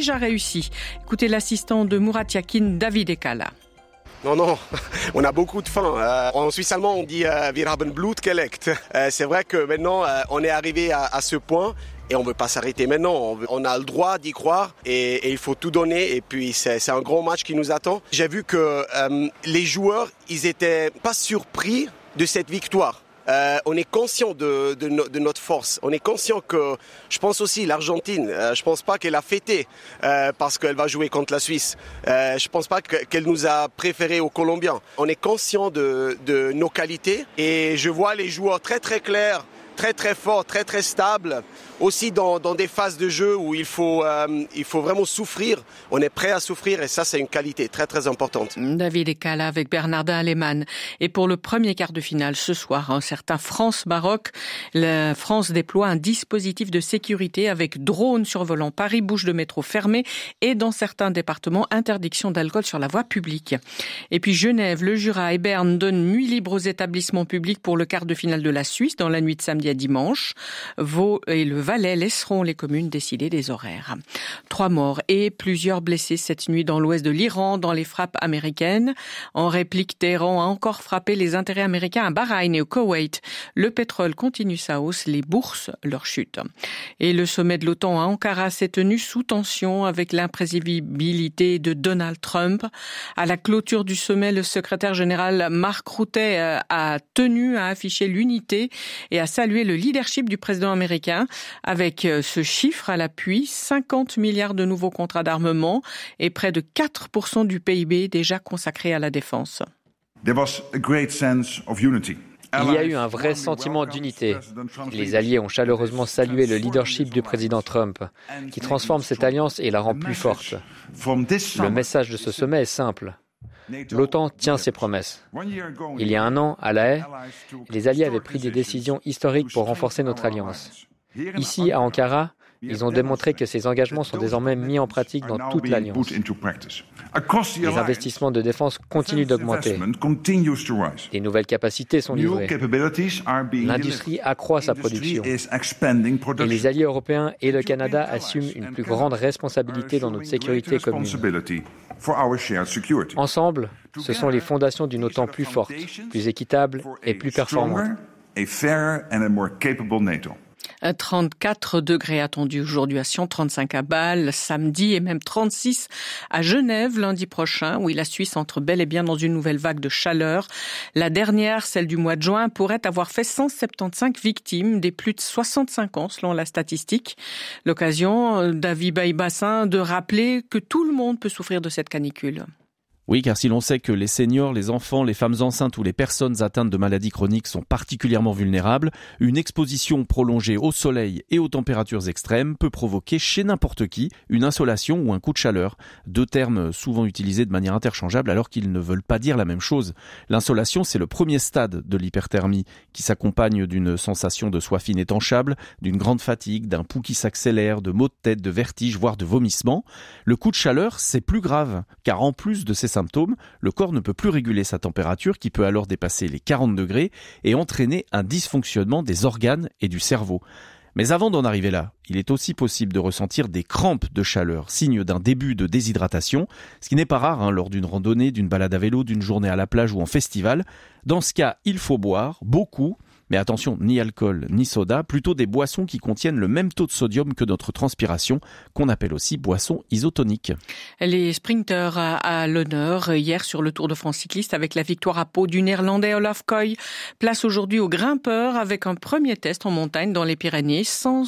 déjà réussi. Écoutez l'assistant de Murat Yakin, David Ekala. Non, on a beaucoup de faim. En suisse allemand, on dit « Wir haben Blut geleckt ». C'est vrai que maintenant, on est arrivé à ce point et on ne veut pas s'arrêter maintenant. On a le droit d'y croire et il faut tout donner. Et puis, c'est un grand match qui nous attend. J'ai vu que les joueurs, ils étaient pas surpris de cette victoire. On est conscient de notre force. On est conscient que, je pense aussi, l'Argentine, je pense pas qu'elle a fêté parce qu'elle va jouer contre la Suisse. Je pense pas qu'elle nous a préférés aux Colombiens. On est conscient de nos qualités et je vois les joueurs très très clairs, très très forts, très très stables. Aussi dans des phases de jeu où il faut vraiment souffrir. On est prêt à souffrir et ça, c'est une qualité très très importante. David Ekala avec Bernardin Lehmann. Et pour le premier quart de finale ce soir, un certain France-Maroc, la France déploie un dispositif de sécurité avec drones survolant Paris, bouches de métro fermées et dans certains départements, interdiction d'alcool sur la voie publique. Et puis Genève, le Jura et Berne donnent nuit libre aux établissements publics pour le quart de finale de la Suisse dans la nuit de samedi à dimanche. Vaud et le Valais laisseront les communes décider des horaires. 3 morts et plusieurs blessés cette nuit dans l'ouest de l'Iran, dans les frappes américaines. En réplique, Téhéran a encore frappé les intérêts américains à Bahreïn et au Koweït. Le pétrole continue sa hausse, les bourses leur chutent. Et le sommet de l'OTAN à Ankara s'est tenu sous tension avec l'imprévisibilité de Donald Trump. À la clôture du sommet, le secrétaire général Mark Rutte a tenu à afficher l'unité et à saluer le leadership du président américain. Avec ce chiffre à l'appui, 50 milliards de nouveaux contrats d'armement et près de 4% du PIB déjà consacré à la défense. There was a great sense of unity. Il y a eu un vrai sentiment d'unité. Les alliés ont chaleureusement salué le leadership du président Trump, qui transforme cette alliance et la rend plus forte. Le message de ce sommet est simple. L'OTAN tient ses promesses. Il y a 1 an, à La Haye, les alliés avaient pris des décisions historiques pour renforcer notre alliance. Ici, à Ankara, ils ont démontré que ces engagements sont désormais mis en pratique dans toute l'Alliance. Les investissements de défense continuent d'augmenter. Des nouvelles capacités sont livrées. L'industrie accroît sa production. Et les alliés européens et le Canada assument une plus grande responsabilité dans notre sécurité commune. Ensemble, ce sont les fondations d'une OTAN plus forte, plus équitable et plus performante. 34 degrés attendus aujourd'hui à Sion, 35 à Bâle, samedi et même 36 à Genève lundi prochain. Oui, la Suisse entre bel et bien dans une nouvelle vague de chaleur. La dernière, celle du mois de juin, pourrait avoir fait 175 victimes, des plus de 65 ans selon la statistique. L'occasion, David Baye-Bassin, de rappeler que tout le monde peut souffrir de cette canicule. Oui, car si l'on sait que les seniors, les enfants, les femmes enceintes ou les personnes atteintes de maladies chroniques sont particulièrement vulnérables, une exposition prolongée au soleil et aux températures extrêmes peut provoquer chez n'importe qui une insolation ou un coup de chaleur. 2 termes souvent utilisés de manière interchangeable alors qu'ils ne veulent pas dire la même chose. L'insolation, c'est le premier stade de l'hyperthermie qui s'accompagne d'une sensation de soif inétanchable, d'une grande fatigue, d'un pouls qui s'accélère, de maux de tête, de vertiges, voire de vomissements. Le coup de chaleur, c'est plus grave, car en plus de ces symptômes, le corps ne peut plus réguler sa température qui peut alors dépasser les 40 degrés et entraîner un dysfonctionnement des organes et du cerveau. Mais avant d'en arriver là, il est aussi possible de ressentir des crampes de chaleur, signe d'un début de déshydratation, ce qui n'est pas rare lors d'une randonnée, d'une balade à vélo, d'une journée à la plage ou en festival. Dans ce cas, il faut boire, beaucoup, mais attention, ni alcool, ni soda, plutôt des boissons qui contiennent le même taux de sodium que notre transpiration, qu'on appelle aussi boissons isotoniques. Les sprinteurs à l'honneur hier sur le Tour de France cycliste avec la victoire à Pau du Néerlandais Olaf Koy. Place aujourd'hui aux grimpeurs avec un premier test en montagne dans les Pyrénées.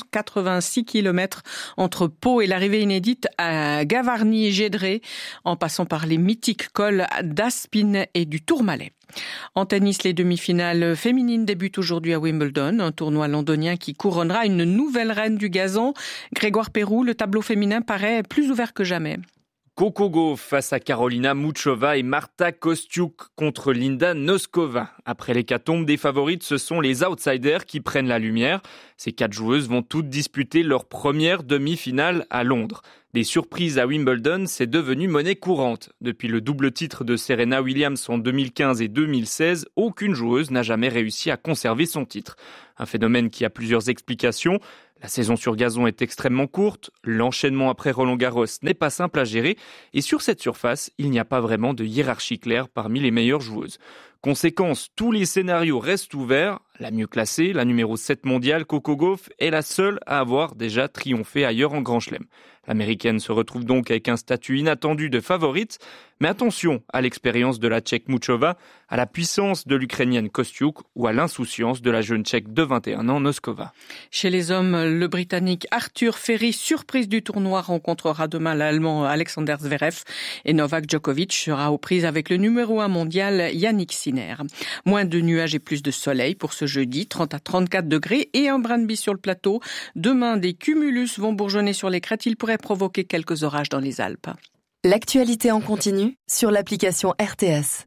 186 km entre Pau et l'arrivée inédite à Gavarnie et Gédré, en passant par les mythiques cols d'Aspin et du Tourmalet. En tennis, les demi-finales féminines débutent aujourd'hui à Wimbledon, un tournoi londonien qui couronnera une nouvelle reine du gazon. Grégoire Pérou, le tableau féminin paraît plus ouvert que jamais. Coco Gauff face à Karolina Muchova et Marta Kostyuk contre Linda Noskova. Après l'hécatombe des favorites, ce sont les outsiders qui prennent la lumière. Ces 4 joueuses vont toutes disputer leur première demi-finale à Londres. Des surprises à Wimbledon, c'est devenu monnaie courante. Depuis le double titre de Serena Williams en 2015 et 2016, aucune joueuse n'a jamais réussi à conserver son titre. Un phénomène qui a plusieurs explications. La saison sur gazon est extrêmement courte, l'enchaînement après Roland-Garros n'est pas simple à gérer et sur cette surface, il n'y a pas vraiment de hiérarchie claire parmi les meilleures joueuses. Conséquence, tous les scénarios restent ouverts. La mieux classée, la numéro 7 mondiale, Coco Gauff, est la seule à avoir déjà triomphé ailleurs en Grand Chelem. L'Américaine se retrouve donc avec un statut inattendu de favorite, mais attention à l'expérience de la Tchèque Muchova, à la puissance de l'Ukrainienne Kostyuk ou à l'insouciance de la jeune Tchèque de 21 ans, Noskova. Chez les hommes, le Britannique Arthur Ferry, surprise du tournoi, rencontrera demain l'Allemand Alexander Zverev et Novak Djokovic sera aux prises avec le numéro 1 mondial Yannick Sinner. Moins de nuages et plus de soleil pour ce jeudi, 30 à 34 degrés et un brin de bis sur le plateau. Demain, des cumulus vont bourgeonner sur les crêtes, ils pourraient provoquer quelques orages dans les Alpes. L'actualité en continu sur l'application RTS.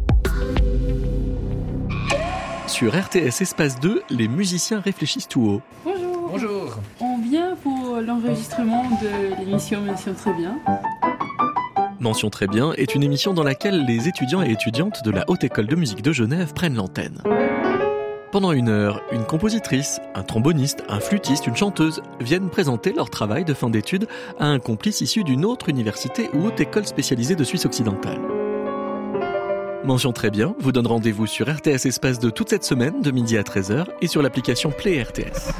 Sur RTS Espace 2, les musiciens réfléchissent tout haut. Bonjour. Bonjour. On vient pour l'enregistrement de l'émission Mention Très Bien. Mention Très Bien est une émission dans laquelle les étudiants et étudiantes de la Haute École de Musique de Genève prennent l'antenne. Pendant 1 heure, une compositrice, un tromboniste, un flûtiste, une chanteuse viennent présenter leur travail de fin d'études à un complice issu d'une autre université ou haute école spécialisée de Suisse occidentale. Mention Très Bien vous donne rendez-vous sur RTS Espace 2 toute cette semaine de midi à 13h et sur l'application Play RTS.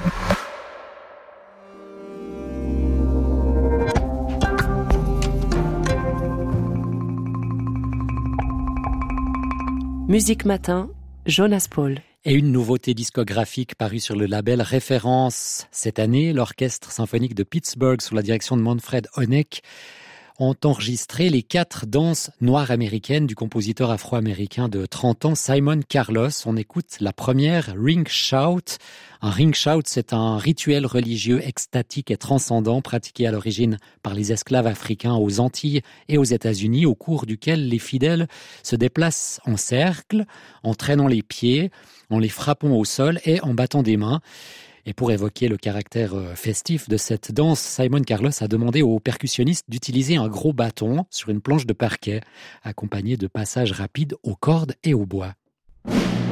Musique Matin, Jonas Paul. Et une nouveauté discographique parue sur le label Référence. Cette année, l'Orchestre symphonique de Pittsburgh, sous la direction de Manfred Honeck, ont enregistré les 4 danses noires américaines du compositeur afro-américain de 30 ans, Simon Carlos. On écoute la première, Ring Shout. Un ring shout, c'est un rituel religieux extatique et transcendant pratiqué à l'origine par les esclaves africains aux Antilles et aux États-Unis, au cours duquel les fidèles se déplacent en cercle, en traînant les pieds, en les frappant au sol et en battant des mains. Et pour évoquer le caractère festif de cette danse, Simon Carlos a demandé aux percussionnistes d'utiliser un gros bâton sur une planche de parquet, accompagné de passages rapides aux cordes et au bois.